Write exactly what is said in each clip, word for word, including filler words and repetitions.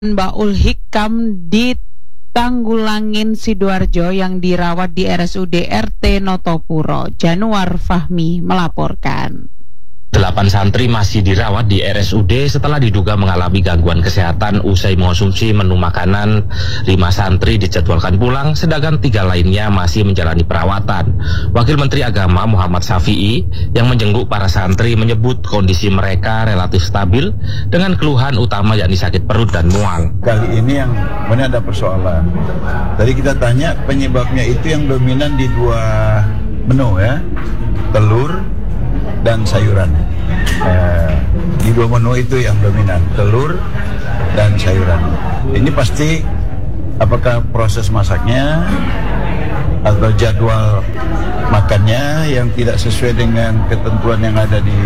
Baul Hikam di Tanggulangin Sidoarjo yang dirawat di R S U D R T Notopuro. Januar Fahmi melaporkan. Delapan santri masih dirawat di R S U D setelah diduga mengalami gangguan kesehatan usai mengonsumsi menu makanan. Lima santri dijadwalkan pulang, sedangkan tiga lainnya masih menjalani perawatan. Wakil Menteri Agama Muhammad Syafi'i yang menjenguk para santri menyebut kondisi mereka relatif stabil dengan keluhan utama yakni sakit perut dan mual. Kali ini yang mana ada persoalan. Tadi kita tanya penyebabnya itu yang dominan di dua menu ya, telur dan sayuran. Eh, di dua menu itu yang dominan, telur dan sayuran. Ini pasti apakah proses masaknya atau jadwal makannya yang tidak sesuai dengan ketentuan yang ada di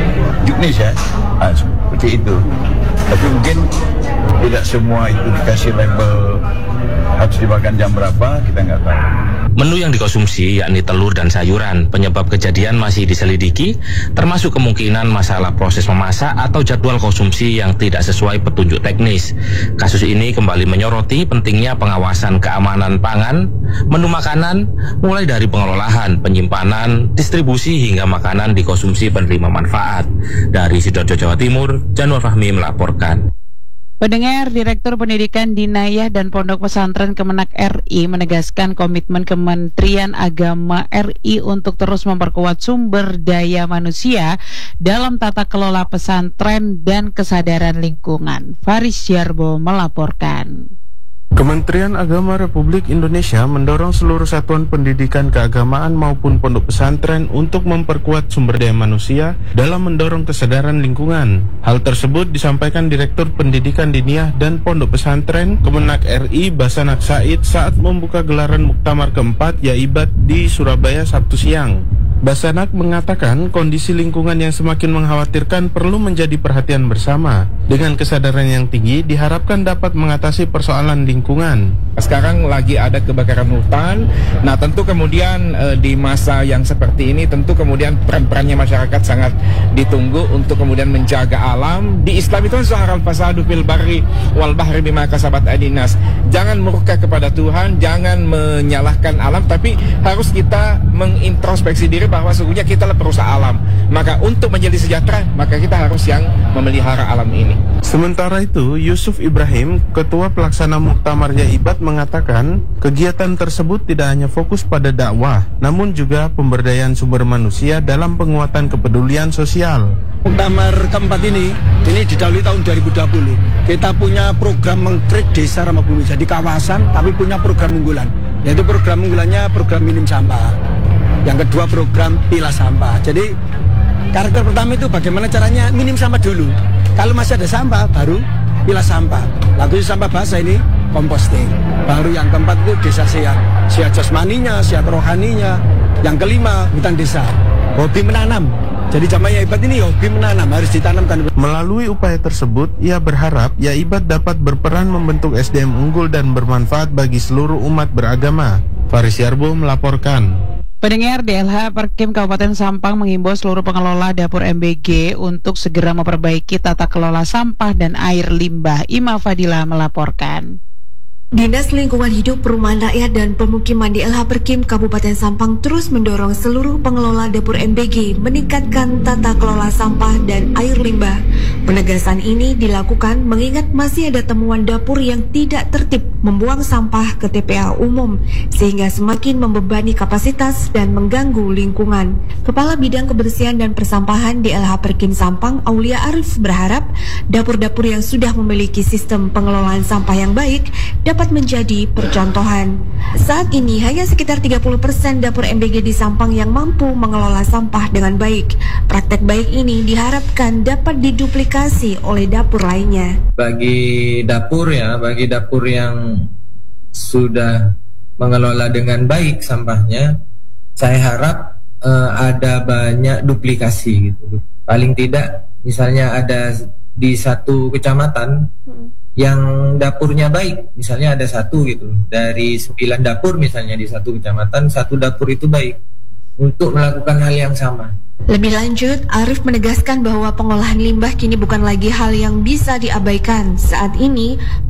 Juknis ya, nah, seperti itu. Tapi mungkin tidak semua itu dikasih label harus dimakan jam berapa, kita nggak tahu. Menu yang dikonsumsi yakni telur dan sayuran. Penyebab kejadian masih diselidiki, termasuk kemungkinan masalah proses memasak atau jadwal konsumsi yang tidak sesuai petunjuk teknis. Kasus ini kembali menyoroti pentingnya pengawasan keamanan pangan, menu makanan, mulai dari pengelolaan, penyimpanan, distribusi hingga makanan dikonsumsi penerima manfaat. Dari Sidoarjo, Jawa Timur, Januar Fahmi melaporkan. Pendengar, Direktur Pendidikan Dinayah dan Pondok Pesantren Kemenak R I menegaskan komitmen Kementerian Agama R I untuk terus memperkuat sumber daya manusia dalam tata kelola pesantren dan kesadaran lingkungan. Faris Yarbo melaporkan. Kementerian Agama Republik Indonesia mendorong seluruh satuan pendidikan keagamaan maupun pondok pesantren untuk memperkuat sumber daya manusia dalam mendorong kesadaran lingkungan. Hal tersebut disampaikan Direktur Pendidikan Diniyah dan Pondok Pesantren Kemenak R I Basanak Said saat membuka gelaran Muktamar keempat Yaibat di Surabaya Sabtu siang. Basanak mengatakan kondisi lingkungan yang semakin mengkhawatirkan perlu menjadi perhatian bersama. Dengan kesadaran yang tinggi diharapkan dapat mengatasi persoalan lingkungan. Sekarang lagi ada kebakaran hutan. Nah tentu kemudian e, di masa yang seperti ini tentu kemudian peran-perannya masyarakat sangat ditunggu untuk kemudian menjaga alam. Di Islam itu zaharal fasadu fil barri wal bahri bima kasabat aydinas. Jangan murka kepada Tuhan, jangan menyalahkan alam, tapi harus kita mengintrospeksi diri bahwa sesungguhnya kita adalah perusahaan alam. Maka untuk menjadi sejahtera, maka kita harus yang memelihara alam ini. Sementara itu, Yusuf Ibrahim, Ketua Pelaksana Muktamar Yaibat mengatakan, kegiatan tersebut tidak hanya fokus pada dakwah, namun juga pemberdayaan sumber manusia dalam penguatan kepedulian sosial. Muktamar keempat ini, ini didahului tahun dua ribu dua puluh. Kita punya program mengkrit desa ramah bumi, jadi kawasan, tapi punya program unggulan. Yaitu program unggulannya program minim sampah. Yang kedua program pilah sampah. Jadi karakter pertama itu bagaimana caranya minim sampah dulu. Kalau masih ada sampah baru pilah sampah. Lalu sampah basah ini composting. Baru yang keempat itu desa sehat. Sehat jasmaninya, sehat rohaninya. Yang kelima hutan desa. Hobi menanam. Jadi jamaah Yaibat ini hobi menanam, harus ditanamkan. Melalui upaya tersebut, ia berharap Yaibat dapat berperan membentuk S D M unggul dan bermanfaat bagi seluruh umat beragama. Faris Yarbo melaporkan. Pendengar, D L H Perkim Kabupaten Sampang menghimbau seluruh pengelola dapur M B G untuk segera memperbaiki tata kelola sampah dan air limbah. Ima Fadila melaporkan. Dinas Lingkungan Hidup, Perumahan Rakyat dan Pemukiman D L H Perkim Kabupaten Sampang terus mendorong seluruh pengelola dapur M B G meningkatkan tata kelola sampah dan air limbah. Penegasan ini dilakukan mengingat masih ada temuan dapur yang tidak tertib membuang sampah ke T P A umum sehingga semakin membebani kapasitas dan mengganggu lingkungan. Kepala Bidang Kebersihan dan Persampahan D L H Perkim Sampang, Aulia Arif, berharap dapur-dapur yang sudah memiliki sistem pengelolaan sampah yang baik dapat menjadi percontohan. Saat ini hanya sekitar tiga puluh persen dapur M B G di Sampang yang mampu mengelola sampah dengan baik. Praktek baik ini diharapkan dapat diduplikasi oleh dapur lainnya. Bagi dapur ya, bagi dapur yang sudah mengelola dengan baik sampahnya, saya harap uh, ada banyak duplikasi gitu. Paling tidak misalnya ada di satu kecamatan hmm. yang dapurnya baik, misalnya ada satu gitu, dari sembilan dapur misalnya di satu kecamatan, satu dapur itu baik. untuk melakukan hal yang sama. Lebih lanjut, Arief menegaskan bahwa pengolahan limbah kini bukan lagi hal yang bisa diabaikan. Saat ini,